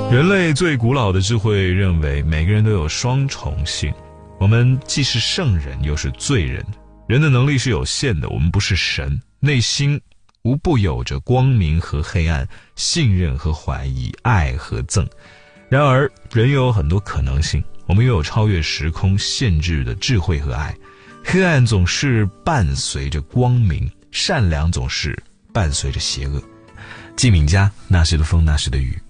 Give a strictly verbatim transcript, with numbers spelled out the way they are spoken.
人类最古老的智慧认为每个人都有双重性，我们既是圣人又是罪人。人的能力是有限的，我们不是神，内心无不有着光明和黑暗，信任和怀疑，爱和憎。然而人又有很多可能性，我们又有超越时空限制的智慧和爱。黑暗总是伴随着光明，善良总是伴随着邪恶。季敏佳，那时的风，那时的雨。